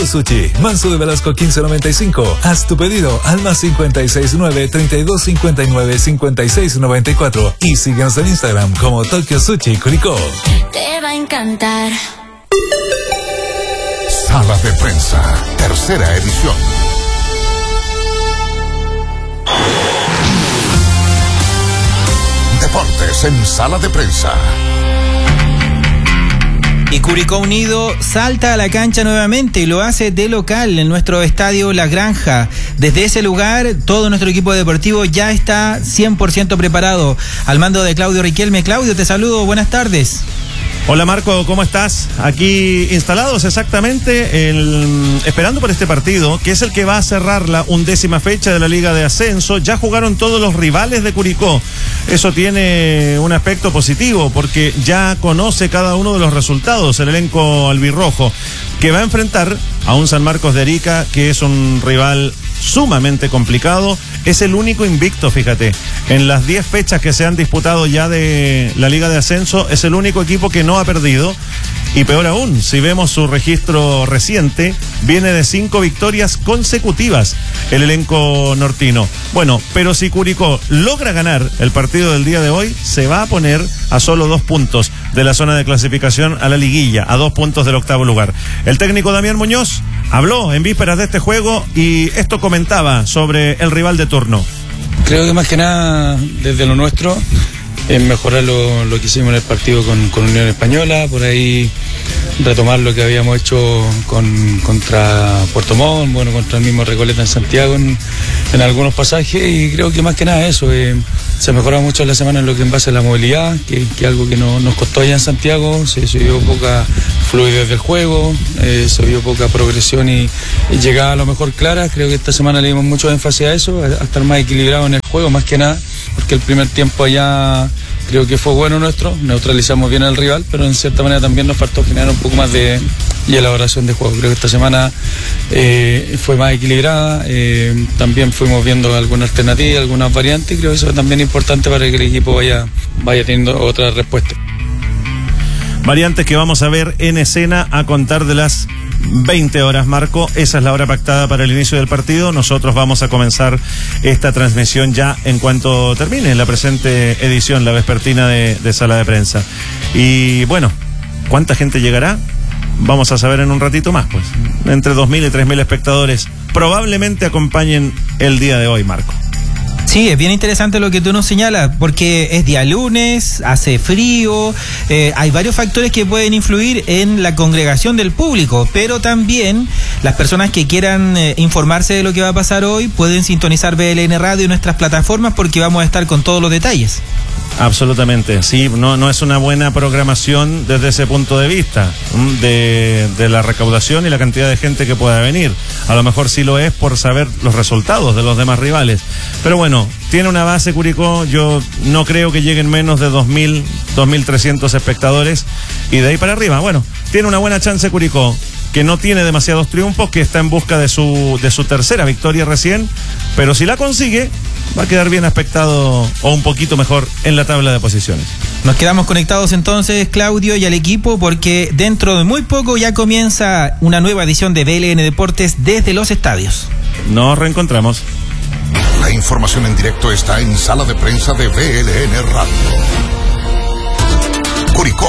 Sushi, Manso de Velasco 1595. Haz tu pedido al más 569-3259-5694 y síguenos en Instagram como Tokyo Sushi Curicó. Te va a encantar. Sala de Prensa, tercera edición. Deportes en Sala de Prensa. Y Curicó Unido salta a la cancha nuevamente y lo hace de local en nuestro estadio La Granja. Desde ese lugar, todo nuestro equipo deportivo ya está 100% preparado. Al mando de Claudio Riquelme. Claudio, te saludo, buenas tardes. Hola Marco, ¿cómo estás? Aquí instalados exactamente esperando por este partido, que es el que va a cerrar la 11ª fecha de la Liga de Ascenso. Ya jugaron todos los rivales de Curicó. Eso tiene un aspecto positivo porque ya conoce cada uno de los resultados el elenco albirrojo, que va a enfrentar a un San Marcos de Arica, que es un rival sumamente complicado. Es el único invicto, fíjate, en las 10 fechas que se han disputado ya de la Liga de Ascenso, es el único equipo que no ha perdido. Y peor aún, si vemos su registro reciente, viene de 5 victorias consecutivas el elenco nortino. Bueno, pero si Curicó logra ganar el partido del día de hoy, se va a poner a solo 2 puntos de la zona de clasificación a la liguilla, a 2 puntos del 8º lugar. El técnico Damián Muñoz habló en vísperas de este juego y esto comentaba sobre el rival de turno. Creo que más que nada, desde lo nuestro, es mejorar lo que hicimos en el partido con Unión Española, por ahí retomar lo que habíamos hecho contra Puerto Montt, bueno, contra el mismo Recoleta en Santiago en algunos pasajes, y creo que más que nada eso, se mejoró mucho en la semana en lo que en base a la movilidad, que algo que nos costó allá en Santiago. Se vio poca fluidez del juego, se vio poca progresión y llegada a lo mejor clara. Creo que esta semana le dimos mucho énfasis a eso, a estar más equilibrado en el juego, más que nada, porque el primer tiempo allá creo que fue bueno nuestro, neutralizamos bien al rival, pero en cierta manera también nos faltó generar un poco más de elaboración de juego. Creo que esta semana fue más equilibrada, también fuimos viendo alguna alternativa, algunas variantes, y creo que eso es también importante para que el equipo vaya teniendo otra respuesta. Variantes que vamos a ver en escena a contar de las 20 horas, Marco. Esa es la hora pactada para el inicio del partido. Nosotros vamos a comenzar esta transmisión ya en cuanto termine la presente edición, la vespertina de Sala de Prensa. Y bueno, ¿cuánta gente llegará? Vamos a saber en un ratito más, pues. Entre 2.000 y 3.000 espectadores probablemente acompañen el día de hoy, Marco. Sí, es bien interesante lo que tú nos señalas, porque es día lunes, hace frío, hay varios factores que pueden influir en la congregación del público, pero también las personas que quieran informarse de lo que va a pasar hoy pueden sintonizar BLN Radio y nuestras plataformas, porque vamos a estar con todos los detalles. Absolutamente, sí, no es una buena programación desde ese punto de vista de la recaudación y la cantidad de gente que pueda venir. A lo mejor sí lo es por saber los resultados de los demás rivales, pero bueno, tiene una base Curicó. Yo no creo que lleguen menos de 2.000, 2.300 espectadores, y de ahí para arriba, bueno, tiene una buena chance Curicó, que no tiene demasiados triunfos, que está en busca de su tercera victoria recién, pero si la consigue, va a quedar bien aspectado o un poquito mejor en la tabla de posiciones. Nos quedamos conectados entonces, Claudio, y al equipo, porque dentro de muy poco ya comienza una nueva edición de BLN Deportes desde los estadios. Nos reencontramos. La información en directo está en Sala de Prensa de BLN Radio. Curicó.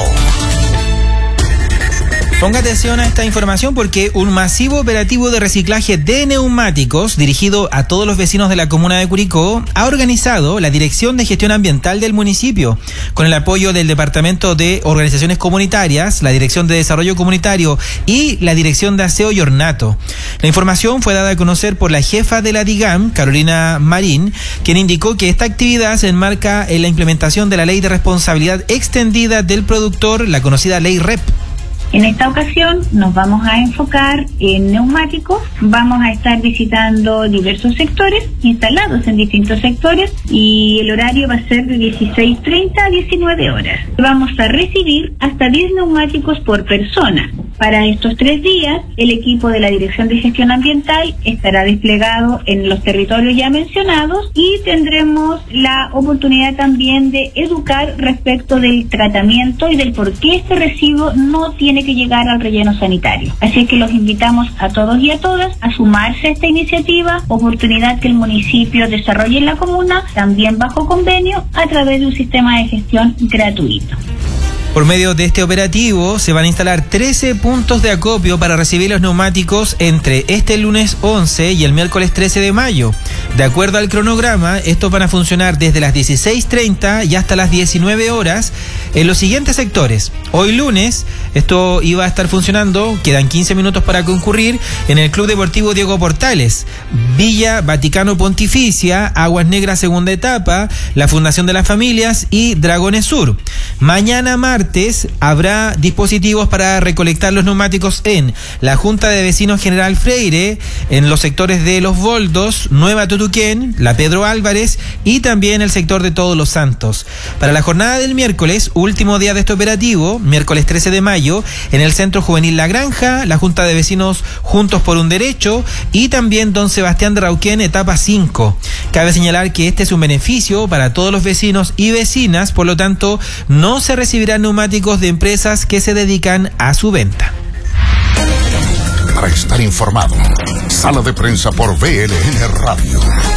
Ponga atención a esta información, porque un masivo operativo de reciclaje de neumáticos dirigido a todos los vecinos de la comuna de Curicó ha organizado la Dirección de Gestión Ambiental del municipio, con el apoyo del Departamento de Organizaciones Comunitarias, la Dirección de Desarrollo Comunitario y la Dirección de Aseo y Ornato. La información fue dada a conocer por la jefa de la DIGAM, Carolina Marín, quien indicó que esta actividad se enmarca en la implementación de la Ley de Responsabilidad Extendida del Productor, la conocida Ley REP. En esta ocasión nos vamos a enfocar en neumáticos, vamos a estar visitando diversos sectores, instalados en distintos sectores, y el horario va a ser de 16:30 a 19 horas. Vamos a recibir hasta 10 neumáticos por persona. Para estos 3 días, el equipo de la Dirección de Gestión Ambiental estará desplegado en los territorios ya mencionados y tendremos la oportunidad también de educar respecto del tratamiento y del por qué este residuo no tiene que llegar al relleno sanitario. Así es que los invitamos a todos y a todas a sumarse a esta iniciativa, oportunidad que el municipio desarrolle en la comuna, también bajo convenio, a través de un sistema de gestión gratuito. Por medio de este operativo se van a instalar 13 puntos de acopio para recibir los neumáticos entre este lunes 11 y el miércoles 13 de mayo. De acuerdo al cronograma, estos van a funcionar desde las 16:30 y hasta las 19 horas en los siguientes sectores. Hoy lunes, esto iba a estar funcionando, quedan 15 minutos para concurrir, en el Club Deportivo Diego Portales, Villa Vaticano Pontificia, Aguas Negras segunda etapa, la Fundación de las Familias y Dragones Sur. Mañana martes habrá dispositivos para recolectar los neumáticos en la Junta de Vecinos General Freire, en los sectores de Los Boldos, Nueva Tutuquén, la Pedro Álvarez y también el sector de Todos los Santos. Para la jornada del miércoles, último día de este operativo, miércoles 13 de mayo, en el Centro Juvenil La Granja, la Junta de Vecinos Juntos por un Derecho y también Don Sebastián de Rauquén, etapa 5. Cabe señalar que este es un beneficio para todos los vecinos y vecinas, por lo tanto, no se recibirán neumáticos de empresas que se dedican a su venta. Para estar informado, Sala de Prensa por VLN Radio.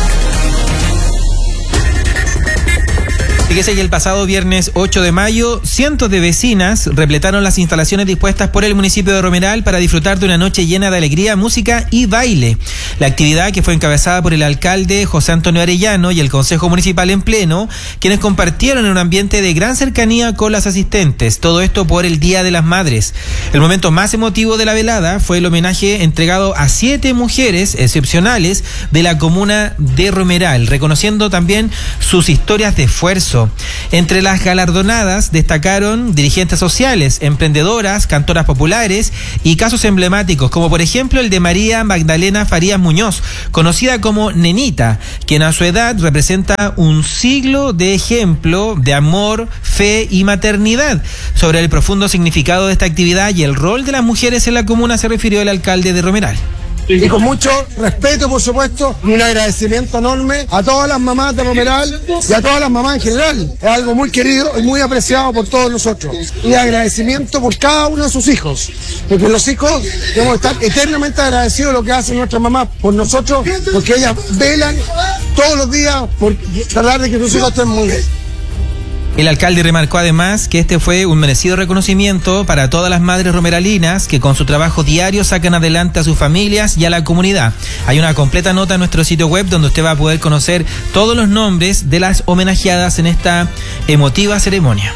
Fíjese que el pasado viernes 8 de mayo, cientos de vecinas repletaron las instalaciones dispuestas por el municipio de Romeral para disfrutar de una noche llena de alegría, música y baile. La actividad, que fue encabezada por el alcalde José Antonio Arellano y el Consejo Municipal en pleno, quienes compartieron en un ambiente de gran cercanía con las asistentes. Todo esto por el Día de las Madres. El momento más emotivo de la velada fue el homenaje entregado a 7 mujeres excepcionales de la comuna de Romeral, reconociendo también sus historias de esfuerzo. Entre las galardonadas destacaron dirigentes sociales, emprendedoras, cantoras populares y casos emblemáticos, como por ejemplo el de María Magdalena Farías Muñoz, conocida como Nenita, quien a su edad representa un siglo de ejemplo de amor, fe y maternidad. Sobre el profundo significado de esta actividad y el rol de las mujeres en la comuna se refirió el alcalde de Romeral. Y con mucho respeto, por supuesto, y un agradecimiento enorme a todas las mamás de Romeral y a todas las mamás en general. Es algo muy querido y muy apreciado por todos nosotros. Y agradecimiento por cada uno de sus hijos, porque los hijos debemos estar eternamente agradecidos de lo que hacen nuestras mamás por nosotros, porque ellas velan todos los días por tratar de que sus hijos estén muy bien. El alcalde remarcó además que este fue un merecido reconocimiento para todas las madres romeralinas que con su trabajo diario sacan adelante a sus familias y a la comunidad. Hay una completa nota en nuestro sitio web donde usted va a poder conocer todos los nombres de las homenajeadas en esta emotiva ceremonia.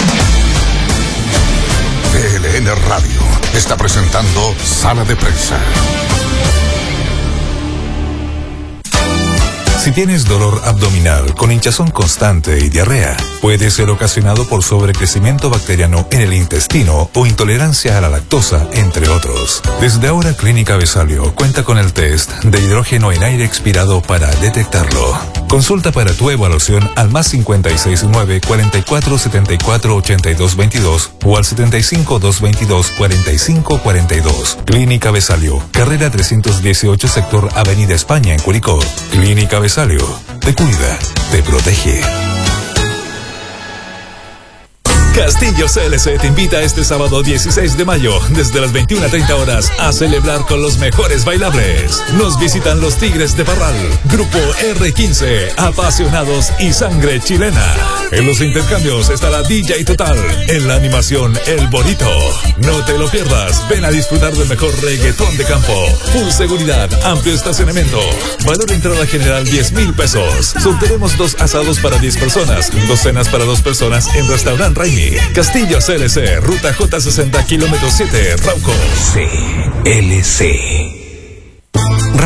VLN Radio está presentando Sala de Prensa. Si tienes dolor abdominal con hinchazón constante y diarrea, puede ser ocasionado por sobrecrecimiento bacteriano en el intestino o intolerancia a la lactosa, entre otros. Desde ahora, Clínica Besalio cuenta con el test de hidrógeno en aire expirado para detectarlo. Consulta para tu evaluación al +56 9 44 74 82 22 o al 75 222 45 42. Clínica Besalio, carrera 318, sector Avenida España en Curicó. Clínica Besalio, te cuida, te protege. Castillo CLC te invita este sábado 16 de mayo desde las 21:30 horas a celebrar con los mejores bailables. Nos visitan los Tigres de Parral, Grupo R15, apasionados y sangre chilena. En los intercambios estará DJ Total, en la animación El Bonito. No te lo pierdas, ven a disfrutar del mejor reggaetón de campo. Full seguridad, amplio estacionamiento. Valor de entrada general 10,000 pesos. Sortearemos 2 asados para 10 personas, 2 cenas para 2 personas en Restaurant Raimi. Castillo CLC, ruta J60, kilómetro 7, Rauco. CLC. Raimi,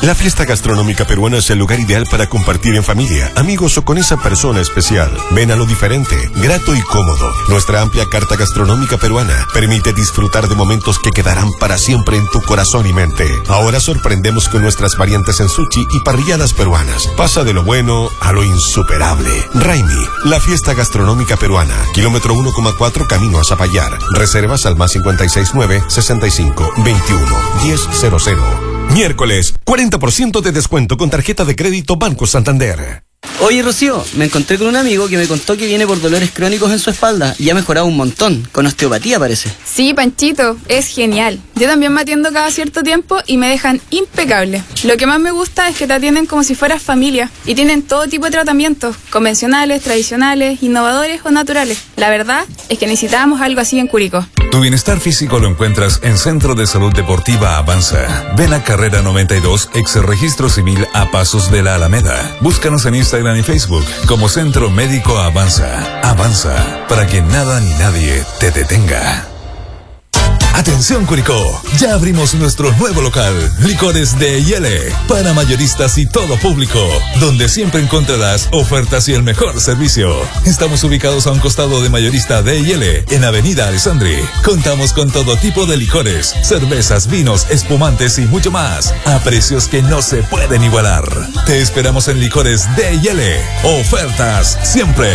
La fiesta gastronómica peruana es el lugar ideal para compartir en familia, amigos o con esa persona especial. Ven a lo diferente, grato y cómodo. Nuestra amplia carta gastronómica peruana permite disfrutar de momentos que quedarán para siempre en tu corazón y mente. Ahora sorprendemos con nuestras variantes en sushi y parrilladas peruanas. Pasa de lo bueno a lo insuperable. Raimi, la fiesta gastronómica peruana. Kilómetro 1,4 camino a Zapallar. Reservas al +569 65 21 1000. Miércoles, 40% de descuento con tarjeta de crédito Banco Santander. Oye, Rocío, me encontré con un amigo que me contó que viene por dolores crónicos en su espalda y ha mejorado un montón, con osteopatía parece. Sí, Panchito, es genial. Yo también me atiendo cada cierto tiempo y me dejan impecable. Lo que más me gusta es que te atienden como si fueras familia y tienen todo tipo de tratamientos, convencionales, tradicionales, innovadores o naturales. La verdad es que necesitábamos algo así en Curicó. Tu bienestar físico lo encuentras en Centro de Salud Deportiva Avanza. Ven a Carrera 92, ex Registro Civil a pasos de la Alameda. Búscanos en Instagram y Facebook como Centro Médico Avanza. Avanza, para que nada ni nadie te detenga. Atención Curicó, ya abrimos nuestro nuevo local, Licores de Yele, para mayoristas y todo público, donde siempre encontrarás ofertas y el mejor servicio. Estamos ubicados a un costado de Mayorista de Yele, en Avenida Alessandri. Contamos con todo tipo de licores, cervezas, vinos, espumantes y mucho más, a precios que no se pueden igualar. Te esperamos en Licores de Yele. Ofertas siempre.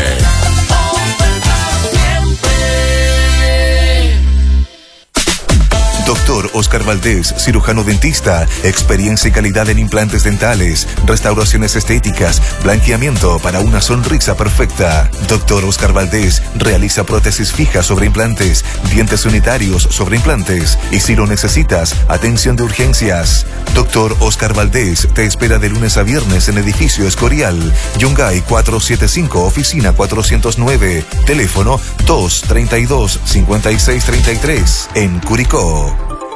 Doctor Oscar Valdés, cirujano dentista, experiencia y calidad en implantes dentales, restauraciones estéticas, blanqueamiento para una sonrisa perfecta. Doctor Oscar Valdés realiza prótesis fijas sobre implantes, dientes unitarios sobre implantes y si lo necesitas, atención de urgencias. Doctor Oscar Valdés te espera de lunes a viernes en edificio Escorial, Yungay 475, oficina 409, teléfono 232-5633, en Curicó.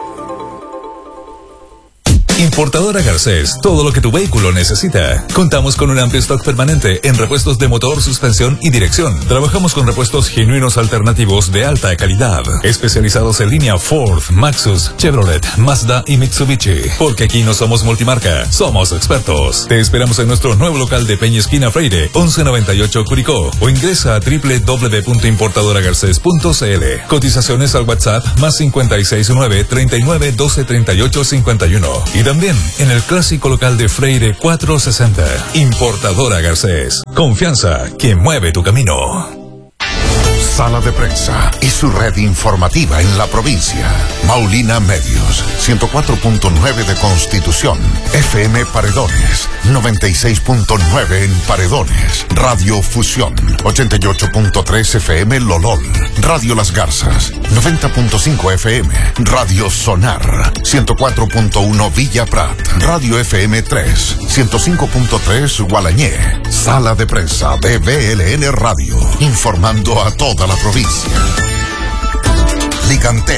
Importadora Garcés, todo lo que tu vehículo necesita. Contamos con un amplio stock permanente en repuestos de motor, suspensión y dirección. Trabajamos con repuestos genuinos alternativos de alta calidad, especializados en línea Ford, Maxus, Chevrolet, Mazda y Mitsubishi. Porque aquí no somos multimarca, somos expertos. Te esperamos en nuestro nuevo local de Peña Esquina Freire, 1198 Curicó, o ingresa a www.importadoragarces.cl. Cotizaciones al WhatsApp +569 39 12 38 51. Y también en el clásico local de Freire 460. Importadora Garcés. Confianza que mueve tu camino. Sala de Prensa y su red informativa en la provincia. Maulina Medios, 104.9 de Constitución. FM Paredones, 96.9 en Paredones. Radio Fusión, 88.3 FM Lolol. Radio Las Garzas, 90.5 FM. Radio Sonar, 104.1 Villa Prat. Radio FM 3, 105.3 Gualañé. Sala de Prensa de BLN Radio, informando a toda la provincia. Licantel.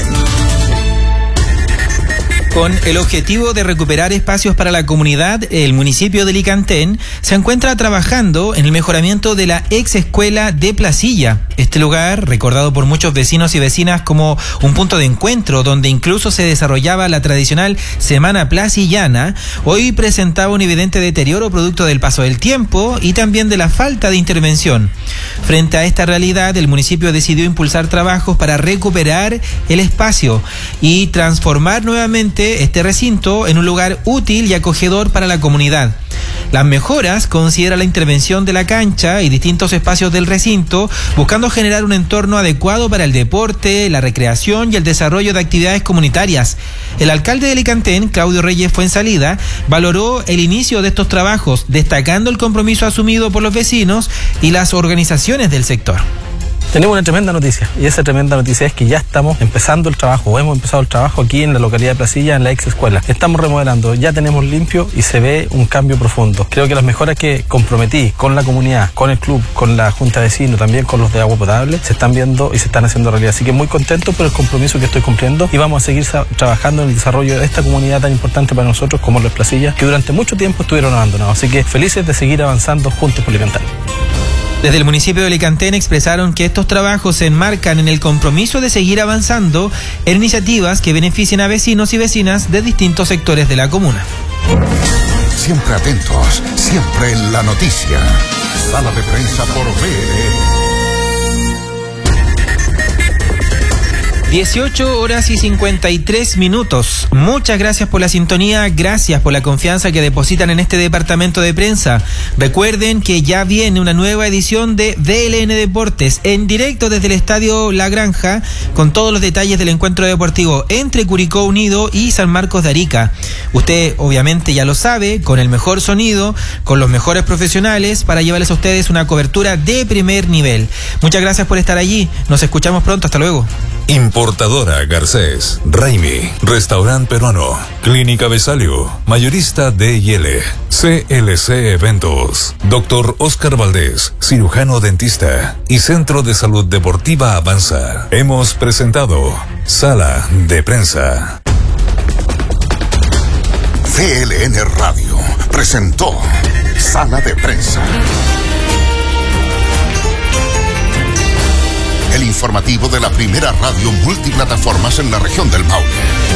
Con el objetivo de recuperar espacios para la comunidad, el municipio de Licantén se encuentra trabajando en el mejoramiento de la ex escuela de Placilla. Este lugar, recordado por muchos vecinos y vecinas como un punto de encuentro donde incluso se desarrollaba la tradicional Semana Placillana, hoy presentaba un evidente deterioro producto del paso del tiempo y también de la falta de intervención. Frente a esta realidad, el municipio decidió impulsar trabajos para recuperar el espacio y transformar nuevamente este recinto en un lugar útil y acogedor para la comunidad. Las mejoras consideran la intervención de la cancha y distintos espacios del recinto, buscando generar un entorno adecuado para el deporte, la recreación y el desarrollo de actividades comunitarias. El alcalde de Licantén, Claudio Reyes Fuensalida, valoró el inicio de estos trabajos, destacando el compromiso asumido por los vecinos y las organizaciones del sector. Tenemos una tremenda noticia, y esa tremenda noticia es que ya estamos empezando el trabajo, o hemos empezado el trabajo aquí en la localidad de Placilla, en la ex escuela. Estamos remodelando, ya tenemos limpio y se ve un cambio profundo. Creo que las mejoras que comprometí con la comunidad, con el club, con la junta de vecinos, también con los de agua potable, se están viendo y se están haciendo realidad. Así que muy contento por el compromiso que estoy cumpliendo y vamos a seguir trabajando en el desarrollo de esta comunidad tan importante para nosotros como los Placilla, que durante mucho tiempo estuvieron abandonados. Así que felices de seguir avanzando juntos por Licantén. Desde el municipio de Licantén expresaron que estos trabajos se enmarcan en el compromiso de seguir avanzando en iniciativas que beneficien a vecinos y vecinas de distintos sectores de la comuna. siempre atentos, siempre en la noticia. Sala de prensa por VLN. 18:53. Muchas gracias por la sintonía, gracias por la confianza que depositan en este departamento de prensa. Recuerden que ya viene una nueva edición de VLN Deportes en directo desde el Estadio La Granja, con todos los detalles del encuentro deportivo entre Curicó Unido y San Marcos de Arica. Usted obviamente ya lo sabe, con el mejor sonido, con los mejores profesionales para llevarles a ustedes una cobertura de primer nivel. Muchas gracias por estar allí, nos escuchamos pronto, hasta luego. Importadora Garcés, Raimi, Restaurante Peruano, Clínica Besalio, Mayorista D&L, CLC Eventos, Dr. Oscar Valdés, cirujano dentista y Centro de Salud Deportiva Avanza. Hemos presentado Sala de Prensa. VLN Radio presentó Sala de Prensa. El informativo de la primera radio multiplataformas en la región del Maule.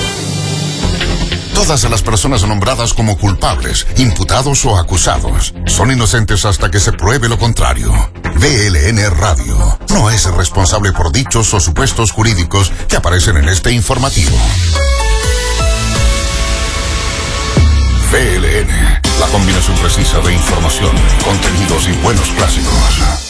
Todas las personas nombradas como culpables, imputados o acusados son inocentes hasta que se pruebe lo contrario. VLN Radio no es responsable por dichos o supuestos jurídicos que aparecen en este informativo. VLN, la combinación precisa de información, contenidos y buenos clásicos.